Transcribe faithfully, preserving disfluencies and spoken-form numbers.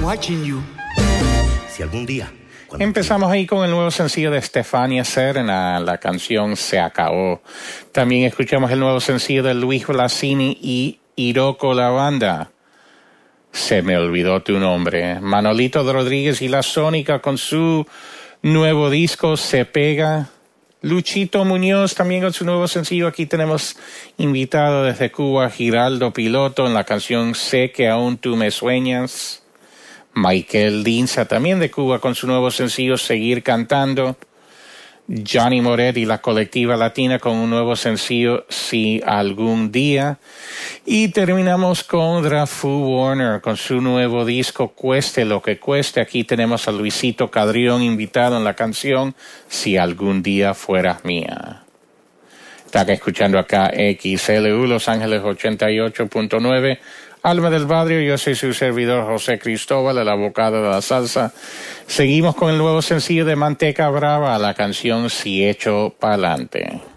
watching you. Si algún día... Empezamos ahí con el nuevo sencillo de Stefania Serna, la canción Se Acabó. También escuchamos el nuevo sencillo de Luis Blasini y Iroko La Banda, Se Me Olvidó Tu Nombre. Manolito Rodríguez y La Sónica con su nuevo disco Se Pega. Luchito Muñoz también con su nuevo sencillo. Aquí tenemos invitado desde Cuba Giraldo Piloto en la canción Sé que aún tú me sueñas. Michael Dinza también de Cuba con su nuevo sencillo Seguir Cantando. Johnny Moret y la Colectiva Latina con un nuevo sencillo Si Algún Día. Y terminamos con Drafu Warner con su nuevo disco Cueste Lo Que Cueste. Aquí tenemos a Luisito Cadrión invitado en la canción Si Algún Día Fueras Mía. Está escuchando acá X L U Los Ángeles ochenta y ocho punto nueve. Alma del Barrio, yo soy su servidor José Cristóbal, el abogado de la salsa. Seguimos con el nuevo sencillo de Manteca Brava, la canción Si Echo Pa'lante.